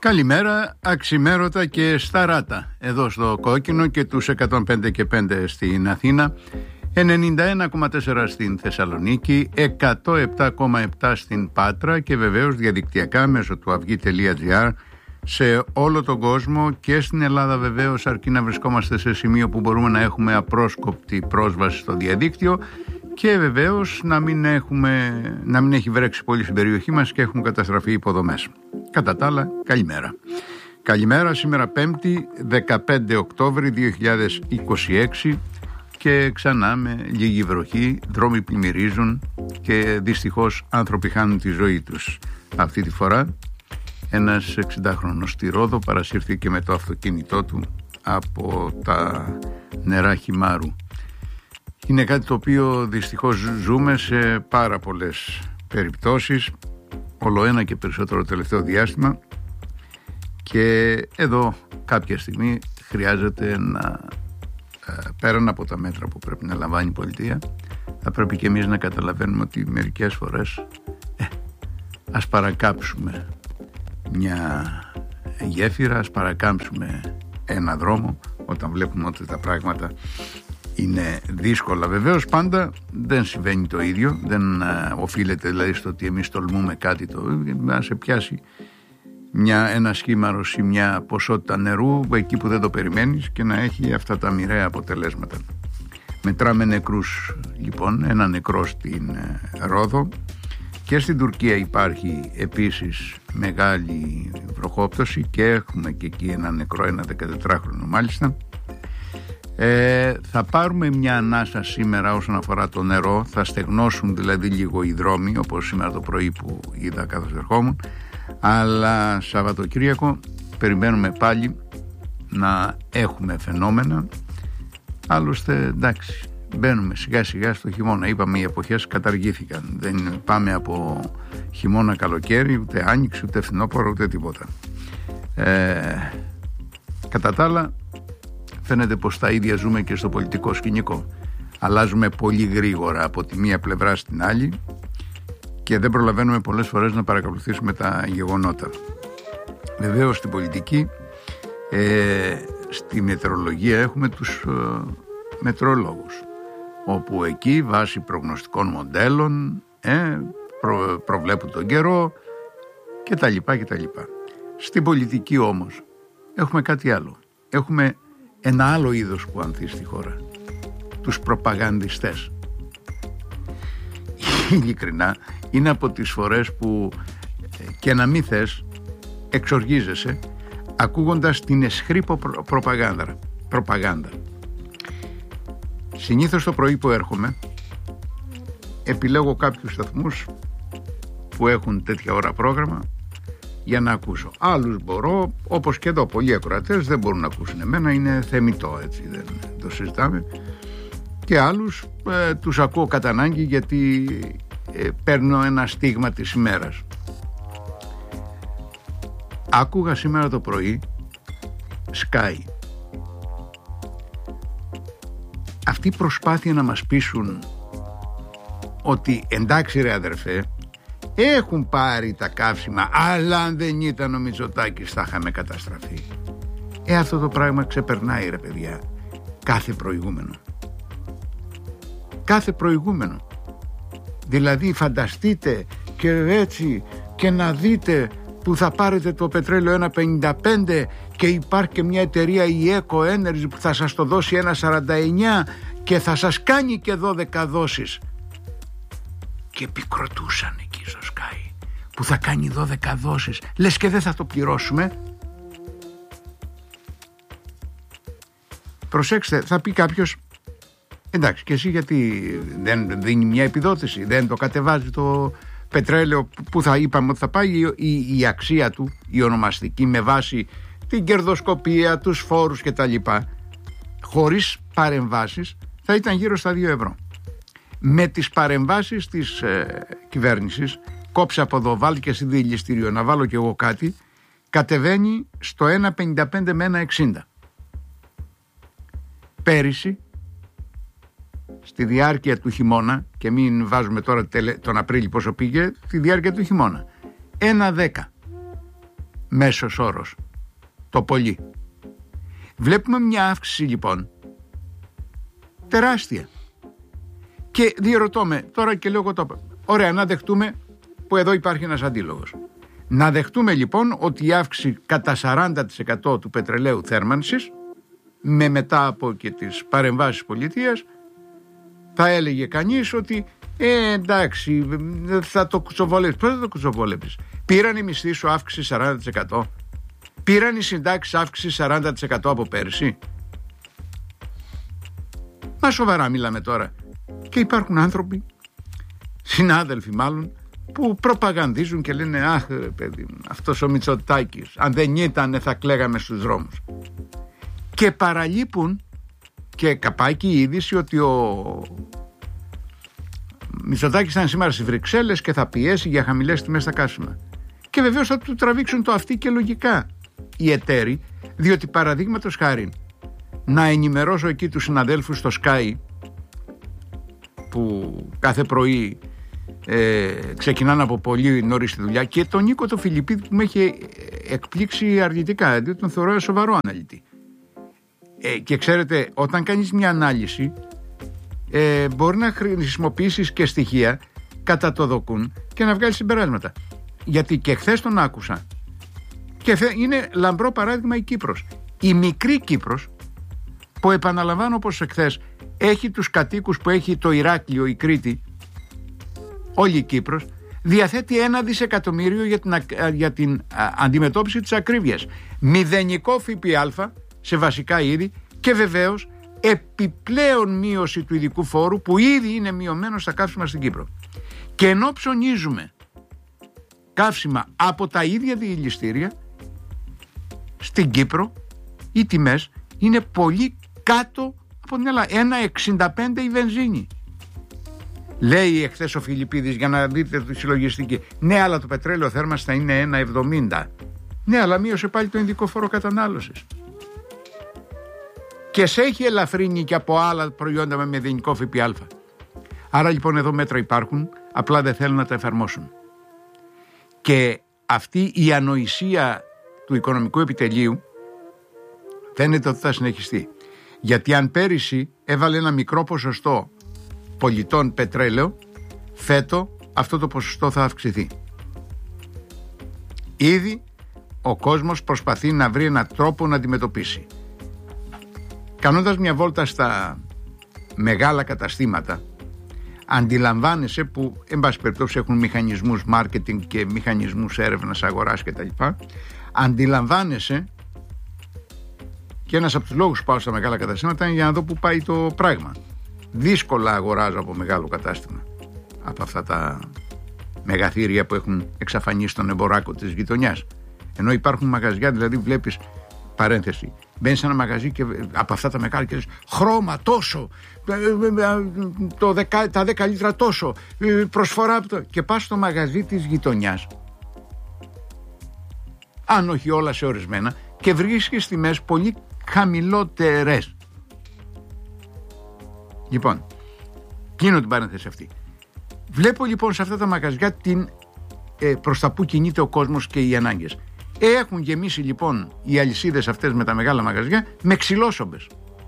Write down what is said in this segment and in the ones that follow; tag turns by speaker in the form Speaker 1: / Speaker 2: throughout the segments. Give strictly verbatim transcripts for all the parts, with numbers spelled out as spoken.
Speaker 1: Καλημέρα, αξιμέρωτα και σταράτα εδώ στο Κόκκινο και τους εκατόν πέντε και πέντε στην Αθήνα, ενενήντα ένα κόμμα τέσσερα στην Θεσσαλονίκη, εκατόν επτά κόμμα επτά στην Πάτρα και βεβαίως διαδικτυακά μέσω του αυγή τελεία τζι άρ σε όλο τον κόσμο και στην Ελλάδα βεβαίως, αρκεί να βρισκόμαστε σε σημείο που μπορούμε να έχουμε απρόσκοπτη πρόσβαση στο διαδίκτυο και βεβαίως να μην, έχουμε, να μην έχει βρέξει πολύ στην περιοχή μας και έχουν καταστραφεί υποδομές. Κατά τα άλλα, καλημέρα. Καλημέρα, σήμερα Πέμπτη, δεκαπέντε Οκτώβρη δύο χιλιάδες είκοσι έξι και ξανά με λίγη βροχή, δρόμοι πλημμυρίζουν και δυστυχώς άνθρωποι χάνουν τη ζωή τους. Αυτή τη φορά ένας εξηντάχρονος στη Ρόδο παρασύρθηκε με το αυτοκίνητό του από τα νερά Χιμάρου. Είναι κάτι το οποίο δυστυχώς ζούμε σε πάρα πολλές περιπτώσεις, όλο ένα και περισσότερο τελευταίο διάστημα, και εδώ κάποια στιγμή χρειάζεται να, πέραν από τα μέτρα που πρέπει να λαμβάνει η πολιτεία, θα πρέπει και εμείς να καταλαβαίνουμε ότι μερικές φορές ε, ας παρακάψουμε μια γέφυρα, ας παρακάμψουμε ένα δρόμο όταν βλέπουμε ότι τα πράγματα είναι δύσκολα. Βεβαίως πάντα δεν συμβαίνει το ίδιο, δεν uh, οφείλεται δηλαδή στο ότι εμείς τολμούμε κάτι, το να σε πιάσει μια, ένα σχήμαρος ή μια ποσότητα νερού εκεί που δεν το περιμένεις και να έχει αυτά τα μοιραία αποτελέσματα. Μετράμε νεκρούς λοιπόν, ένα νεκρό στην uh, Ρόδο, και στην Τουρκία υπάρχει επίσης μεγάλη βροχόπτωση και έχουμε και εκεί ένα νεκρό, ένα δεκατετράχρονο μάλιστα. Ε, θα πάρουμε μια ανάσα σήμερα όσον αφορά το νερό, θα στεγνώσουν δηλαδή λίγο οι δρόμοι, όπως σήμερα το πρωί που είδα καθώς ερχόμουν, αλλά Σαββατοκύριακο περιμένουμε πάλι να έχουμε φαινόμενα. Άλλωστε εντάξει, μπαίνουμε σιγά σιγά στο χειμώνα. Είπαμε οι εποχές καταργήθηκαν, δεν πάμε από χειμώνα καλοκαίρι, ούτε άνοιξη, ούτε φθινόπωρο, ούτε τίποτα. ε, κατά τα άλλα φαίνεται πως τα ίδια ζούμε και στο πολιτικό σκηνικό. Αλλάζουμε πολύ γρήγορα από τη μία πλευρά στην άλλη και δεν προλαβαίνουμε πολλές φορές να παρακολουθήσουμε τα γεγονότα. Βεβαίως στην πολιτική, ε, στη μετεωρολογία έχουμε τους ε, μετεωρολόγους, όπου εκεί βάσει προγνωστικών μοντέλων ε, προ, προβλέπουν τον καιρό και τα λοιπά και τα λοιπά. Στην πολιτική όμως έχουμε κάτι άλλο. Έχουμε ένα άλλο είδος που ανθεί στη χώρα, τους προπαγανδιστές. Ειλικρινά είναι από τις φορές που και να μην θες εξοργίζεσαι ακούγοντας την εσχρή προ- προπαγάνδα. προπαγάνδα. Συνήθως το πρωί που έρχομαι επιλέγω κάποιους σταθμούς που έχουν τέτοια ώρα πρόγραμμα για να ακούσω. Άλλους μπορώ, όπως και εδώ πολλοί ακροατές δεν μπορούν να ακούσουν εμένα, είναι θεμιτό, έτσι δεν το συζητάμε, και άλλους ε, τους ακούω κατά ανάγκη γιατί ε, παίρνω ένα στίγμα της ημέρας. Άκουγα σήμερα το πρωί Sky. Αυτή η προσπάθεια να μας πείσουν ότι εντάξει ρε αδερφέ, έχουν πάρει τα καύσιμα, αλλά αν δεν ήταν ο Μητσοτάκης θα είχαμε καταστραφεί. Ε, αυτό το πράγμα ξεπερνάει ρε παιδιά κάθε προηγούμενο. Κάθε προηγούμενο. Δηλαδή φανταστείτε και έτσι και να δείτε που θα πάρετε το πετρέλαιο ένα πενήντα πέντε και υπάρχει και μια εταιρεία, η Eco Energy, που θα σας το δώσει ένα σαράντα εννιά και θα σας κάνει και δώδεκα δόσεις. Και επικροτούσαν εκεί στο Sky που θα κάνει δώδεκα δόσεις. Λες και δεν θα το πληρώσουμε. Προσέξτε, θα πει κάποιος, εντάξει, και εσύ γιατί δεν δίνει μια επιδότηση, δεν το κατεβάζει το πετρέλαιο που θα είπαμε ότι θα πάει η, η αξία του, η ονομαστική, με βάση την κερδοσκοπία, τους φόρους κτλ. Χωρίς παρεμβάσεις θα ήταν γύρω στα δύο ευρώ. Με τις παρεμβάσεις της ε, κυβέρνησης, κόψε από εδώ, βάλει και στη διελιστήριο, να βάλω κι εγώ κάτι, κατεβαίνει στο ένα πενήντα πέντε με ένα εξήντα. Πέρυσι, στη διάρκεια του χειμώνα, και μην βάζουμε τώρα τον Απρίλιο πόσο πήγε, τη διάρκεια του χειμώνα, ένα δέκα. μέσος όρος, το πολύ. Βλέπουμε μια αύξηση λοιπόν τεράστια. Και διερωτώ με, τώρα και λέω εγώ το... Ωραία, να δεχτούμε, που εδώ υπάρχει ένας αντίλογος. Να δεχτούμε λοιπόν ότι η αύξηση κατά σαράντα τοις εκατό του πετρελαίου θέρμανσης, με μετά από και τις παρεμβάσεις πολιτείας, θα έλεγε κανείς ότι ε, εντάξει, θα το κουτσοβολέψεις. Πώς θα το κουτσοβολέψεις? Πήραν οι μισθοί σου αύξηση σαράντα τοις εκατό? Πήραν οι συντάξεις αύξηση σαράντα τοις εκατό από πέρσι? Μα σοβαρά μιλάμε τώρα. Και υπάρχουν άνθρωποι, συνάδελφοι μάλλον, που προπαγανδίζουν και λένε αχ παιδί μου, αυτός ο Μητσοτάκης, αν δεν ήταν θα κλαίγαμε στους δρόμους. Και παραλείπουν, και καπάκι η είδηση, ότι ο Μητσοτάκης ήταν σήμερα στις Βρυξέλλες και θα πιέσει για χαμηλές τιμές στα καύσιμα. Και βεβαίως θα του τραβήξουν το αυτί και λογικά οι εταίροι, διότι παραδείγματος χάρη να ενημερώσω εκεί τους συναδέλφους στο Sky, που κάθε πρωί ε, ξεκινάνε από πολύ νωρίς τη δουλειά, και τον Νίκο το Φιλιππίδη που με έχει εκπλήξει αρνητικά, διότι τον θεωρώ σοβαρό αναλυτή. Ε, και ξέρετε, όταν κάνεις μια ανάλυση ε, μπορεί να χρησιμοποιήσεις και στοιχεία κατά το δοκούν και να βγάλεις συμπεράσματα. Γιατί και χθες τον άκουσα και είναι λαμπρό παράδειγμα η Κύπρος. Η μικρή Κύπρος, που επαναλαμβάνω όπως εχθές έχει τους κατοίκους που έχει το Ηράκλειο, η Κρήτη, όλη η Κύπρος, διαθέτει ένα δισεκατομμύριο για την, για την α, αντιμετώπιση της ακρίβειας. Μηδενικό ΦΠΑ σε βασικά είδη και βεβαίως επιπλέον μείωση του ειδικού φόρου που ήδη είναι μειωμένο στα καύσιμα στην Κύπρο. Και ενώ ψωνίζουμε καύσιμα από τα ίδια διελιστήρια, στην Κύπρο οι τιμές είναι πολύ κάτω από την Ελλάδα. ένα εξήντα πέντε η βενζίνη. Λέει εχθές ο Φιλιππίδης, για να δείτε τη συλλογιστική, ναι αλλά το πετρέλαιο θέρμανσης θα είναι ένα εβδομήντα. Ναι, αλλά μείωσε πάλι το ειδικό φόρο κατανάλωσης. Και σε έχει ελαφρύνει και από άλλα προϊόντα με μηδενικό ΦΠΑ. Άρα λοιπόν εδώ μέτρα υπάρχουν, απλά δεν θέλουν να τα εφαρμόσουν. Και αυτή η ανοησία του οικονομικού επιτελείου φαίνεται ότι θα συνεχιστεί. Γιατί αν πέρυσι έβαλε ένα μικρό ποσοστό πολιτών πετρέλαιο, φέτο αυτό το ποσοστό θα αυξηθεί. Ήδη ο κόσμος προσπαθεί να βρει έναν τρόπο να αντιμετωπίσει. Κάνοντας μια βόλτα στα μεγάλα καταστήματα, αντιλαμβάνεσαι, που εν πάση περιπτώσει έχουν μηχανισμούς marketing και μηχανισμούς έρευνας αγοράς κτλ. Αντιλαμβάνεσαι, και ένας από τους λόγους που πάω στα μεγάλα καταστήματα είναι για να δω που πάει το πράγμα. Δύσκολα αγοράζω από μεγάλο κατάστημα, από αυτά τα μεγαθύρια που έχουν εξαφανίσει τον εμποράκο της γειτονιάς. Ενώ υπάρχουν μαγαζιά, δηλαδή βλέπεις, παρένθεση, μπαίνεις σε ένα μαγαζί και από αυτά τα μεγάλα και λες χρώμα τόσο, το δεκα, τα δέκα λίτρα τόσο, προσφορά από το... και πας στο μαγαζί της γειτονιάς, αν όχι όλα σε ορισμένα, και βρίσκεις τιμές πολύ χαμηλότερες. Λοιπόν, κλείνω την παρένθεση αυτή. Βλέπω λοιπόν σε αυτά τα μαγαζιά την, ε, προς τα που κινείται ο κόσμος και οι ανάγκες. Έχουν γεμίσει λοιπόν οι αλυσίδες αυτές με τα μεγάλα μαγαζιά με ξυλόσομπες.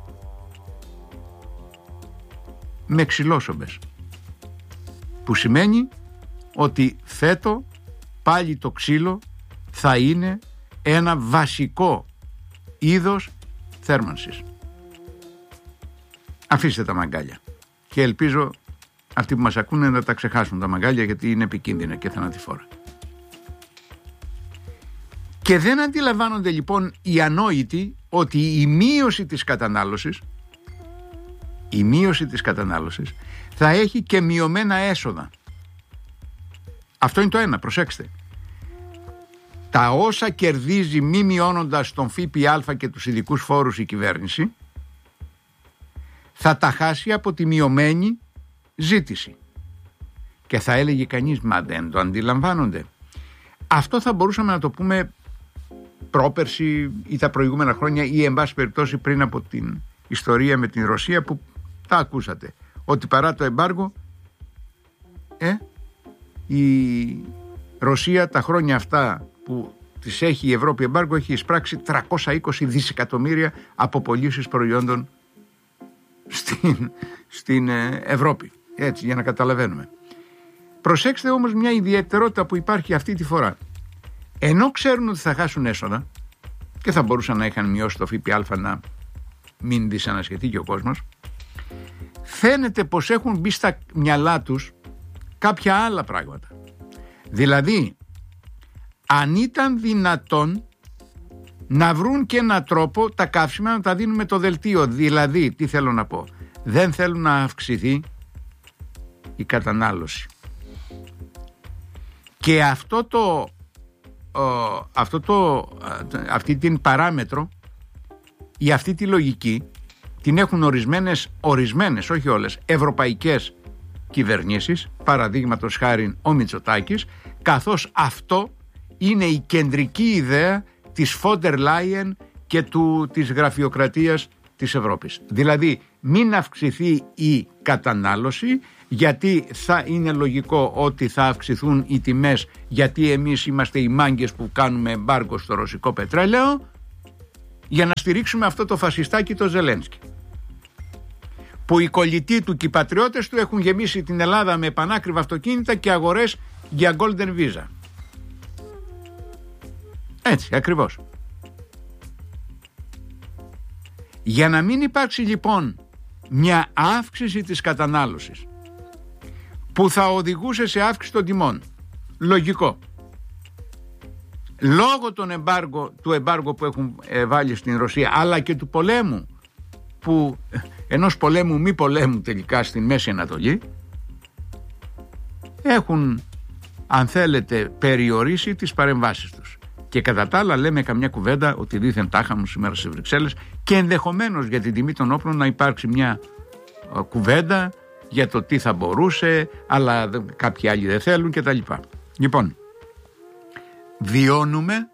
Speaker 1: Με ξυλόσομπες. Που σημαίνει ότι φέτο πάλι το ξύλο θα είναι ένα βασικό είδος θέρμανσης. Αφήστε τα μαγκάλια. Και ελπίζω αυτοί που μας ακούνε να τα ξεχάσουν τα μαγκάλια, γιατί είναι επικίνδυνα και θανατηφόρα. Και δεν αντιλαμβάνονται λοιπόν οι ανόητοι ότι η μείωση της κατανάλωσης η μείωση της κατανάλωσης θα έχει και μειωμένα έσοδα. Αυτό είναι το ένα, προσέξτε. Τα όσα κερδίζει μη μειώνοντας τον ΦΠΑ και τους ειδικούς φόρους η κυβέρνηση, θα τα χάσει από τη μειωμένη ζήτηση. Και θα έλεγε κανείς, μα δεν το αντιλαμβάνονται. Αυτό θα μπορούσαμε να το πούμε πρόπερση ή τα προηγούμενα χρόνια, ή εν πάση περιπτώσει πριν από την ιστορία με την Ρωσία, που τα ακούσατε. Ότι παρά το εμπάργο ε, η Ρωσία τα χρόνια αυτά που τις έχει η Ευρώπη εμπάργκο, έχει εισπράξει τριακόσια είκοσι δισεκατομμύρια από πωλήσεις προϊόντων στην, στην Ευρώπη. Έτσι, για να καταλαβαίνουμε. Προσέξτε όμως μια ιδιαιτερότητα που υπάρχει αυτή τη φορά. Ενώ ξέρουν ότι θα χάσουν έσοδα και θα μπορούσαν να είχαν μειώσει το ΦΠΑ να μην δυσανασχετεί και ο κόσμος, φαίνεται πως έχουν μπει στα μυαλά τους κάποια άλλα πράγματα. Δηλαδή, αν ήταν δυνατόν να βρουν και έναν τρόπο τα καύσιμα να τα δίνουν με το δελτίο. Δηλαδή, τι θέλω να πω, δεν θέλουν να αυξηθεί η κατανάλωση. Και αυτό το, ο, αυτό το, αυτή την παράμετρο ή αυτή τη λογική την έχουν ορισμένες, ορισμένες, όχι όλες, ευρωπαϊκές κυβερνήσεις, παραδείγματος χάριν ο Μητσοτάκης, καθώς αυτό είναι η κεντρική ιδέα της Φόντερ Λάιεν και του, της γραφειοκρατίας της Ευρώπης. Δηλαδή, μην αυξηθεί η κατανάλωση, γιατί θα είναι λογικό ότι θα αυξηθούν οι τιμές, γιατί εμείς είμαστε οι μάγκες που κάνουμε εμπάργκο στο ρωσικό πετρέλαιο, για να στηρίξουμε αυτό το φασιστάκι το Ζελένσκι, που οι κολλητοί του και οι πατριώτες του έχουν γεμίσει την Ελλάδα με πανάκριβα αυτοκίνητα και αγορές για Golden Visa. Έτσι ακριβώς. Για να μην υπάρξει λοιπόν μια αύξηση της κατανάλωσης που θα οδηγούσε σε αύξηση των τιμών, λογικό, λόγω των εμπάργο, του εμπάργου που έχουν βάλει στην Ρωσία, αλλά και του πολέμου, που ενός πολέμου μη πολέμου τελικά στην Μέση Ανατολή, έχουν, αν θέλετε, περιορίσει τις παρεμβάσεις τους. Και κατά τα άλλα λέμε καμιά κουβέντα ότι δήθεν τάχα μου σήμερα στις Βρυξέλλες, και ενδεχομένως για την τιμή των όπλων να υπάρξει μια κουβέντα για το τι θα μπορούσε, αλλά κάποιοι άλλοι δεν θέλουν κτλ. Λοιπόν, βιώνουμε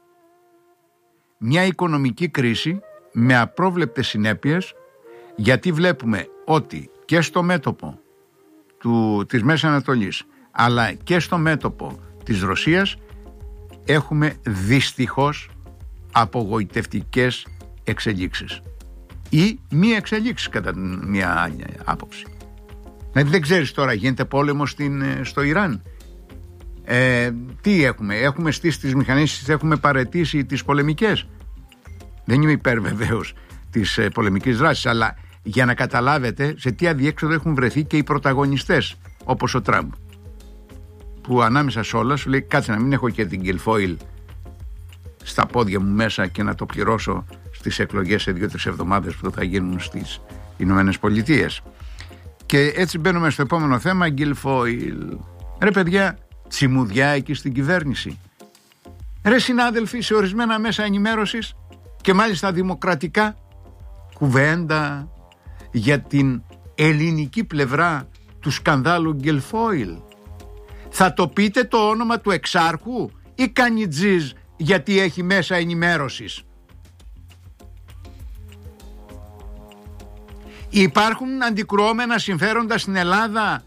Speaker 1: μια οικονομική κρίση με απρόβλεπτες συνέπειες, γιατί βλέπουμε ότι και στο μέτωπο του, της Μέσης Ανατολής, αλλά και στο μέτωπο της Ρωσίας έχουμε δυστυχώς απογοητευτικές εξελίξεις ή μη εξελίξεις κατά μια άλλη άποψη. Δηλαδή δεν ξέρεις τώρα, γίνεται πόλεμος στην, στο Ιράν. Ε, τι έχουμε, έχουμε στήσει τις μηχανές, έχουμε παραιτήσει τις πολεμικές. Δεν είμαι υπέρ βεβαίως της ε, πολεμικής δράσης, αλλά για να καταλάβετε σε τι αδιέξοδο έχουν βρεθεί και οι πρωταγωνιστές, όπως ο Τραμπ, που ανάμεσα σε όλα σου λέει κάτσε να μην έχω και την Guilfoyle στα πόδια μου μέσα και να το πληρώσω στις εκλογές σε δύο-τρεις εβδομάδες που θα γίνουν στις Ηνωμένες Πολιτείες. Και έτσι μπαίνουμε στο επόμενο θέμα, Guilfoyle. Ρε παιδιά, τσιμουδιά εκεί στην κυβέρνηση. Ρε συνάδελφοι, σε ορισμένα μέσα ενημέρωσης και μάλιστα δημοκρατικά, κουβέντα για την ελληνική πλευρά του σκανδάλου Guilfoyle. Θα το πείτε το όνομα του εξάρχου ή κάνει τζιζ γιατί έχει μέσα ενημέρωσης? Υπάρχουν αντικρουόμενα συμφέροντα στην Ελλάδα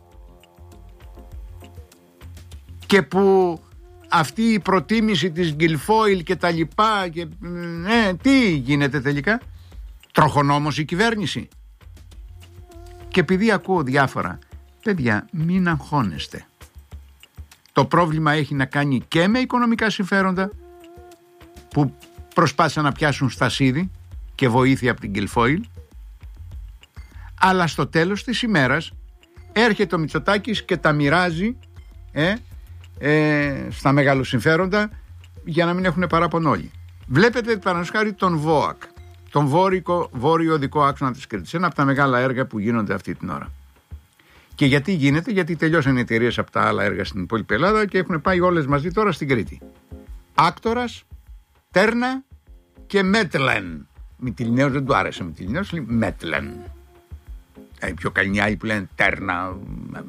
Speaker 1: και που αυτή η προτίμηση της Guilfoyle και τα λοιπά και, ναι, τι γίνεται τελικά? Τροχονόμος η κυβέρνηση. Και επειδή ακούω διάφορα, παιδιά, μην αγχώνεστε. Το πρόβλημα έχει να κάνει και με οικονομικά συμφέροντα που προσπάθησαν να πιάσουν στασίδι και βοήθεια από την Guilfoyle, αλλά στο τέλος της ημέρας έρχεται ο Μητσοτάκης και τα μοιράζει ε, ε, στα μεγάλα συμφέροντα για να μην έχουν παράπονο όλοι. Βλέπετε παραδείγματος χάρη τον ΒΟΑΚ, τον βόρειο, βόρειο οδικό άξονα της Κρήτης, ένα από τα μεγάλα έργα που γίνονται αυτή την ώρα. Και γιατί γίνεται? Γιατί τελειώσαν οι εταιρείες από τα άλλα έργα στην υπόλοιπη Ελλάδα και έχουν πάει όλες μαζί τώρα στην Κρήτη. Άκτορας, Τέρνα και Μέτλεν. Μυτιληναίος δεν του άρεσε Μυτιληναίος, λέει Μέτλεν. Οι πιο καλοί άλλοι που λένε Τέρνα,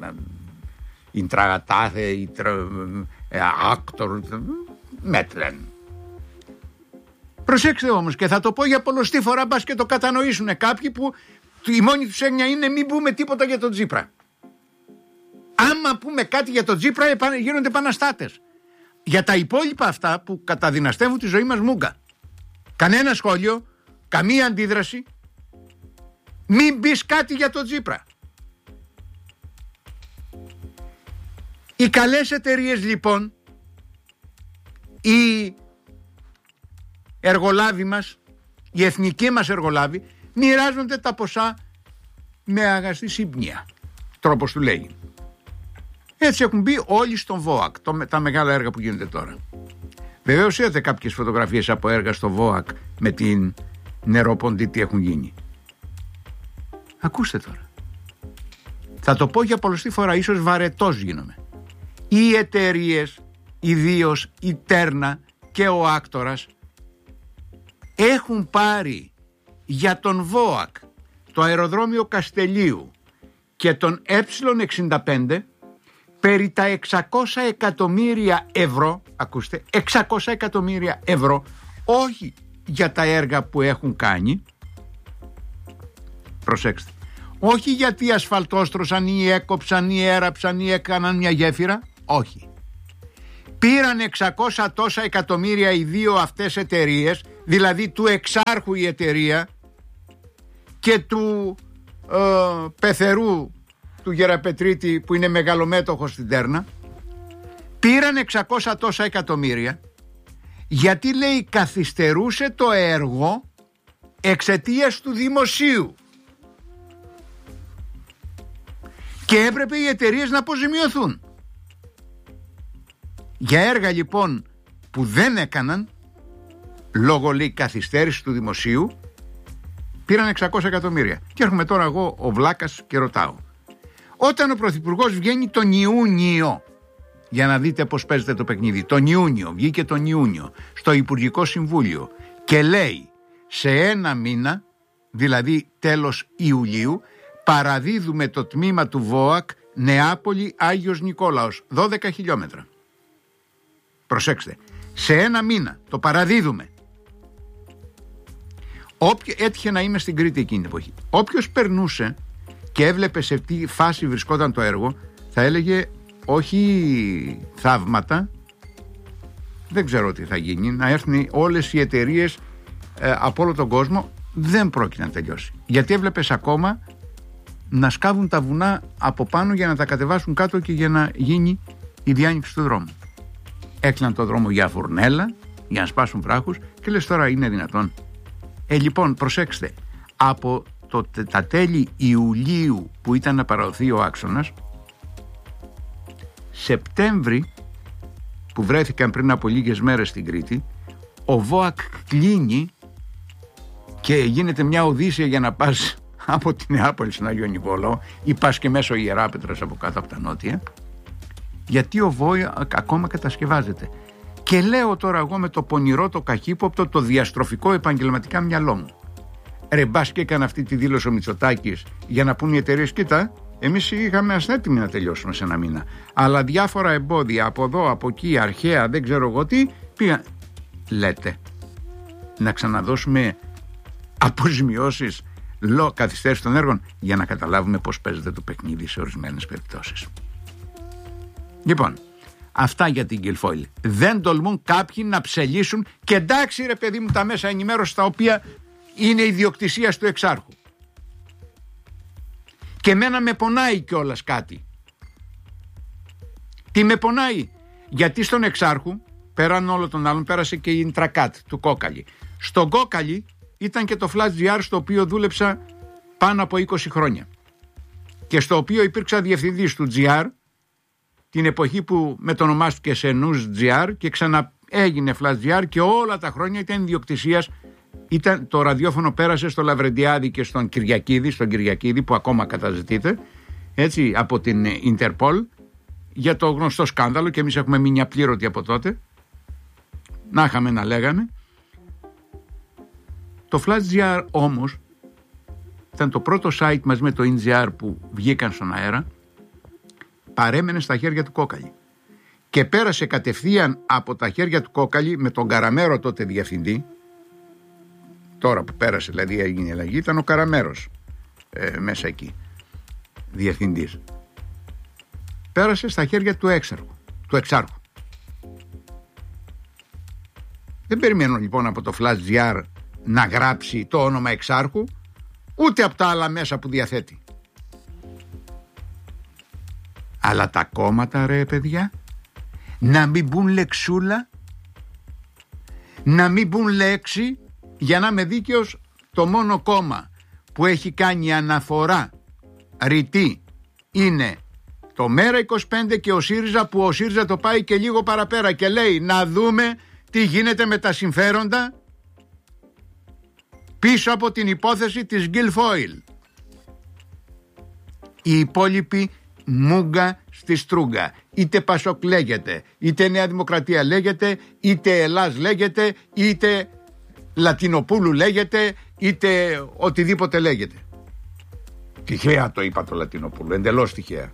Speaker 1: Ιντραγατάθε, Άκτορ, Μέτλεν. Προσέξτε όμως, και θα το πω για πολλοστή φορά, μπας και το κατανοήσουν κάποιοι που η μόνη τους έννοια είναι μην πούμε τίποτα για τον Τσίπρα. Άμα πούμε κάτι για τον Τσίπρα γίνονται επαναστάτες. Για τα υπόλοιπα αυτά που καταδυναστεύουν τη ζωή μας μούγκα. Κανένα σχόλιο, καμία αντίδραση. Μην πεις κάτι για τον Τσίπρα. Οι καλές εταιρείες λοιπόν, οι εργολάβοι μας, οι εθνικοί μας εργολάβοι, μοιράζονται τα ποσά με αγαστή σύμπνοια. Τρόπος του λέγει. Έτσι έχουν μπει όλοι στον ΒΟΑΚ, το, τα μεγάλα έργα που γίνονται τώρα. Βεβαίως είδατε κάποιες φωτογραφίες από έργα στο ΒΟΑΚ με την νεροποντή τι έχουν γίνει. Ακούστε τώρα. Θα το πω για πολλωστή φορά, ίσως βαρετός γίνομαι. Οι εταιρείες, ιδίως η Τέρνα και ο Άκτορας, έχουν πάρει για τον ΒΟΑΚ, το αεροδρόμιο Καστελίου και τον Ε εξήντα πέντε περί τα εξακόσια εκατομμύρια ευρώ, ακούστε, εξακόσια εκατομμύρια ευρώ, όχι για τα έργα που έχουν κάνει, προσέξτε, όχι γιατί ασφαλτόστρωσαν ή έκοψαν ή έραψαν ή έκαναν μια γέφυρα, όχι. Πήραν εξακόσια τόσα εκατομμύρια οι δύο αυτές εταιρείες, δηλαδή του εξάρχου η εταιρεία και του ε, πεθερού του Γεραπετρίτη που είναι μεγαλομέτωχος στην Τέρνα, πήραν εξακόσια τόσα εκατομμύρια γιατί, λέει, καθυστερούσε το έργο εξαιτίας του δημοσίου και έπρεπε οι εταιρείες να αποζημιωθούν. Για έργα λοιπόν που δεν έκαναν λόγω, λέει, καθυστέρηση του δημοσίου, πήραν εξακόσια εκατομμύρια. Και έρχομαι τώρα εγώ ο Βλάκας και ρωτάω, όταν ο Πρωθυπουργός βγαίνει τον Ιούνιο, για να δείτε πως παίζεται το παιχνίδι, τον Ιούνιο, βγήκε τον Ιούνιο στο Υπουργικό Συμβούλιο και λέει σε ένα μήνα, δηλαδή τέλος Ιουλίου, παραδίδουμε το τμήμα του ΒΟΑΚ Νεάπολη Άγιος Νικόλαος, δώδεκα χιλιόμετρα. Προσέξτε, σε ένα μήνα το παραδίδουμε. Όποιο, έτυχε να είμαι στην Κρήτη εκείνη την εποχή. Όποιος περνούσε και έβλεπε σε τι φάση βρισκόταν το έργο, θα έλεγε όχι θαύματα, δεν ξέρω τι θα γίνει, να έρθουν όλες οι εταιρείες ε, από όλο τον κόσμο, δεν πρόκειται να τελειώσει. Γιατί έβλεπες ακόμα να σκάβουν τα βουνά από πάνω για να τα κατεβάσουν κάτω και για να γίνει η διάνοιξη του δρόμου. Έκλειναν το δρόμο για φουρνέλα, για να σπάσουν βράχους και λες τώρα είναι δυνατόν. Ε, λοιπόν, προσέξτε, από το, τα τέλη Ιουλίου που ήταν να παραδοθεί ο άξονας, Σεπτέμβρη που βρέθηκαν πριν από λίγες μέρες στην Κρήτη, ο ΒΟΑΚ κλείνει και γίνεται μια οδύσσια για να πας από την Νεάπολη στον Άγιο Νικόλαο ή πας και μέσω Ιεράπετρας από κάτω από τα νότια, γιατί ο ΒΟΑΚ ακόμα κατασκευάζεται. Και λέω τώρα εγώ με το πονηρό, το καχύποπτο, το διαστροφικό επαγγελματικά μυαλό μου, ρε μπας και έκανε αυτή τη δήλωση ο Μητσοτάκης για να πούν οι εταιρείες, κοίτα, εμείς είχαμε έτοιμοι να τελειώσουμε σε ένα μήνα, αλλά διάφορα εμπόδια από εδώ, από εκεί, αρχαία, δεν ξέρω εγώ τι, πήγαν. Λέτε να ξαναδώσουμε αποζημιώσεις λόγω καθυστέρηση των έργων, για να καταλάβουμε πώς παίζεται το παιχνίδι σε ορισμένες περιπτώσεις. Λοιπόν, αυτά για την Κιλφόιλ. Δεν τολμούν κάποιοι να ψελίσουν, και εντάξει ρε παιδί μου, τα μέσα ενημέρωσης τα οποία είναι ιδιοκτησία του εξάρχου. Και εμένα με πονάει κιόλας κάτι. Τι με πονάει? Γιατί στον εξάρχου, πέραν όλων των άλλων, πέρασε και η Ιντρακάτ του Κόκαλη. Στον Κόκαλη ήταν και το Flash τζι αρ, στο οποίο δούλεψα πάνω από είκοσι χρόνια και στο οποίο υπήρξα διευθυντής του τζι αρ την εποχή που μετονομάστηκε σε News τζι αρ και ξαναέγινε Flash τζι αρ, και όλα τα χρόνια ήταν ιδιοκτησίας. Ήταν, το ραδιόφωνο πέρασε στο Λαβρεντιάδη και στον Κυριακίδη, στον Κυριακίδη που ακόμα καταζητείται, έτσι, από την Ιντερπολ, για το γνωστό σκάνδαλο, και εμείς έχουμε μείνει απλήρωτοι από τότε. Να είχαμε να λέγαμε. Το Flash τζι αρ όμως ήταν το πρώτο site μαζί με το ιν τζι αρ που βγήκαν στον αέρα, παρέμενε στα χέρια του Κόκαλη και πέρασε κατευθείαν από τα χέρια του Κόκαλη με τον Καραμέρο τότε διευθυντή. Τώρα που πέρασε δηλαδή έγινε η αλλαγή, ήταν ο Καραμέρος ε, μέσα εκεί διευθυντής. Πέρασε στα χέρια του έξαρχου, του εξάρχου. Δεν περιμένω λοιπόν από το Flash.gr να γράψει το όνομα εξάρχου, ούτε από τα άλλα μέσα που διαθέτει. Αλλά τα κόμματα, ρε παιδιά, να μην μπουν λεξούλα, να μην μπουν λέξη. Για να είμαι δίκαιος, το μόνο κόμμα που έχει κάνει αναφορά ρητή είναι το Μέρα είκοσι πέντε και ο ΣΥΡΙΖΑ, που ο ΣΥΡΙΖΑ το πάει και λίγο παραπέρα και λέει να δούμε τι γίνεται με τα συμφέροντα πίσω από την υπόθεση της Guilfoyle. Οι υπόλοιποι μούγκα στη στρούγκα. Είτε Πασόκ λέγεται, είτε Νέα Δημοκρατία λέγεται, είτε Ελλάς λέγεται, είτε Λατινοπούλου λέγεται, είτε οτιδήποτε λέγεται. Τυχαία το είπα το Λατινοπούλου, εντελώς τυχαία.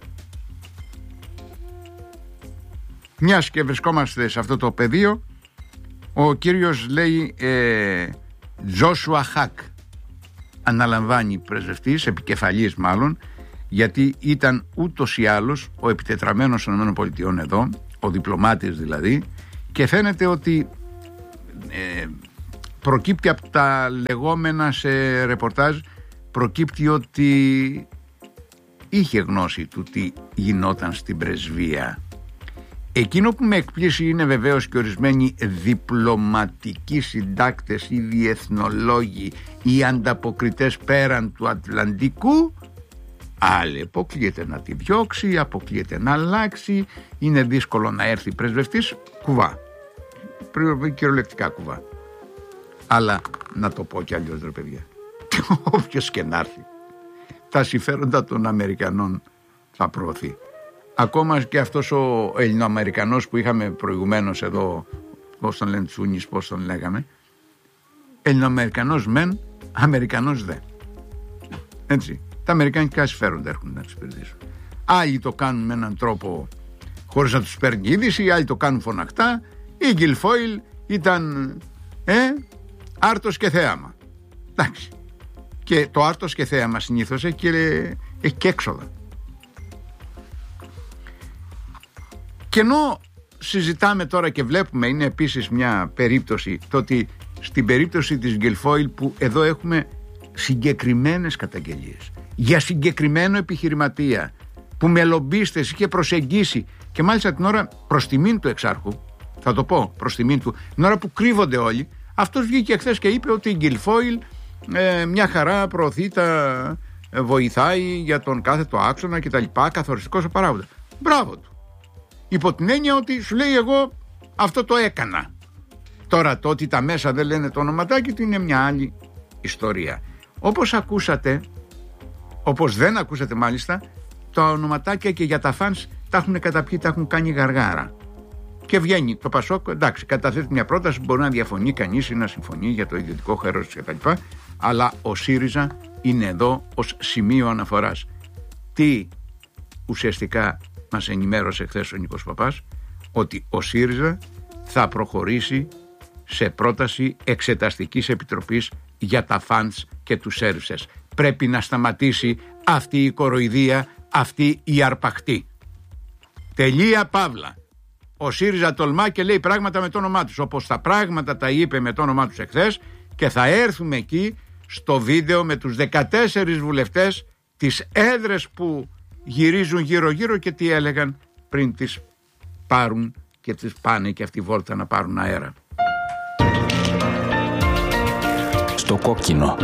Speaker 1: Μιας και βρισκόμαστε σε αυτό το πεδίο, ο κύριος λέει ε, Τζόσουα Χακ αναλαμβάνει πρεσβευτής, επικεφαλής μάλλον, γιατί ήταν ούτως ή άλλως ο επιτετραμένος των ΗΠΑ εδώ, ο διπλωμάτης δηλαδή, και φαίνεται ότι ε, προκύπτει από τα λεγόμενα σε ρεπορτάζ, προκύπτει ότι είχε γνώση του τι γινόταν στην πρεσβεία. Εκείνο που με εκπλήσει είναι βεβαίως και ορισμένοι διπλωματικοί συντάκτες ή διεθνολόγοι ή ανταποκριτές πέραν του Ατλαντικού. Άλλοι αποκλείεται να τη διώξει, αποκλείεται να αλλάξει, είναι δύσκολο να έρθει πρεσβευτής, κουβά, κυριολεκτικά κουβά. Αλλά να το πω κι αλλιώς, ρε παιδιά, όποιος και να έρθει, τα συμφέροντα των Αμερικανών θα προωθεί. Ακόμα και αυτός ο Ελληνοαμερικανός που είχαμε προηγουμένως εδώ, πώς τον λένε, Τσούνης, πώς τον λέγαμε, Ελληνοαμερικανός μεν, Αμερικανός δε. Έτσι, τα αμερικανικά συμφέροντα έρχονται να εξυπηρετήσουν. Άλλοι το κάνουν με έναν τρόπο χωρίς να τους παίρνει είδηση, άλλοι το κάνουν φωναχτά. Η Guilfoyle ήταν ε, άρτος και θέαμα. Εντάξει. Και το άρτος και θέαμα συνήθως έχει και, έχει και έξοδα. Και ενώ συζητάμε τώρα και βλέπουμε, είναι επίσης μια περίπτωση, το ότι στην περίπτωση της Guilfoyle, που εδώ έχουμε συγκεκριμένες καταγγελίες για συγκεκριμένο επιχειρηματία που με λομπίστες είχε προσεγγίσει, και μάλιστα την ώρα προς τιμήν του εξάρχου, θα το πω προς τιμήν του, την ώρα που κρύβονται όλοι, αυτός βγήκε χθες και είπε ότι η Guilfoyle ε, μια χαρά προωθεί τα, ε, βοηθάει για τον κάθετο άξονα και τα λοιπά, καθοριστικός ο παράγοντας. Μπράβο του. Υπό την έννοια ότι σου λέει εγώ αυτό το έκανα. Τώρα το ότι τα μέσα δεν λένε το ονοματάκι του είναι μια άλλη ιστορία. Όπως ακούσατε, όπως δεν ακούσατε μάλιστα, τα ονοματάκια και για τα φανς τα έχουν καταπιεί, τα έχουν κάνει γαργάρα. Και βγαίνει το Πασόκ, εντάξει, καταθέτει μια πρόταση, μπορεί να διαφωνεί κανείς ή να συμφωνεί για το ιδιωτικό χέρος κτλ. Αλλά ο ΣΥΡΙΖΑ είναι εδώ ως σημείο αναφοράς. Τι ουσιαστικά μας ενημέρωσε χθες ο Νίκος Παπάς? Ότι ο ΣΥΡΙΖΑ θα προχωρήσει σε πρόταση εξεταστικής επιτροπής για τα φαντς και τους σέρβισες. Πρέπει να σταματήσει αυτή η κοροϊδία, αυτή η αρπαχτή. Τελεία παύλα. Ο ΣΥΡΙΖΑ τολμά και λέει πράγματα με το όνομά τους, όπως τα πράγματα τα είπε με το όνομά τους εχθές, και θα έρθουμε εκεί στο βίντεο με τους δεκατέσσερις βουλευτές, τις έδρες που γυρίζουν γύρω γύρω και τι έλεγαν πριν τις πάρουν και τις πάνε και αυτή βόλτα να πάρουν αέρα.
Speaker 2: Στο κόκκινο.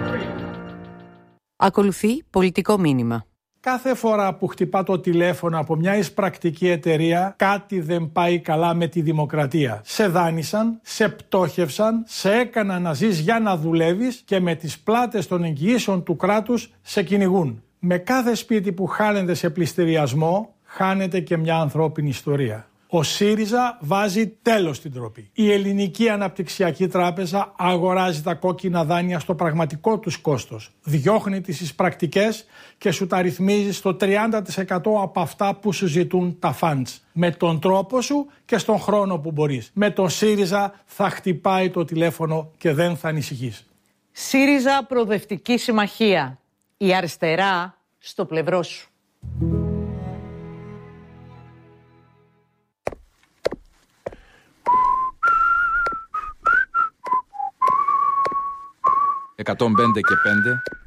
Speaker 3: Ακολουθεί πολιτικό μήνυμα.
Speaker 4: Κάθε φορά που χτυπά το τηλέφωνο από μια εισπρακτική εταιρεία, κάτι δεν πάει καλά με τη δημοκρατία. Σε δάνεισαν, σε πτώχευσαν, σε έκαναν να ζεις για να δουλεύεις και με τις πλάτες των εγγυήσεων του κράτους σε κυνηγούν. Με κάθε σπίτι που χάνεται σε πληστηριασμό, χάνεται και μια ανθρώπινη ιστορία. Ο ΣΥΡΙΖΑ βάζει τέλος στην ντροπή. Η Ελληνική Αναπτυξιακή Τράπεζα αγοράζει τα κόκκινα δάνεια στο πραγματικό τους κόστος. Διώχνει τις εισπρακτικές και σου τα ρυθμίζει στο τριάντα τοις εκατό από αυτά που σου ζητούν τα φαντς. Με τον τρόπο σου και στον χρόνο που μπορείς. Με τον ΣΥΡΙΖΑ θα χτυπάει το τηλέφωνο και δεν θα ανησυχείς.
Speaker 3: ΣΥΡΙΖΑ Προοδευτική Συμμαχία. Η αριστερά στο πλευρό σου.
Speaker 2: εκατόν πέντε και πέντε